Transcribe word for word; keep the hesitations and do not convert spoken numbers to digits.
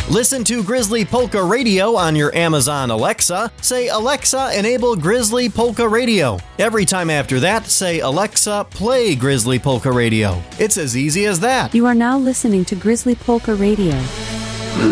Listen to Grizzly Polka Radio on your Amazon Alexa. Say, Alexa, enable Grizzly Polka Radio. Every time after that, say, Alexa, play Grizzly Polka Radio. It's as easy as that. You are now listening to Grizzly Polka Radio.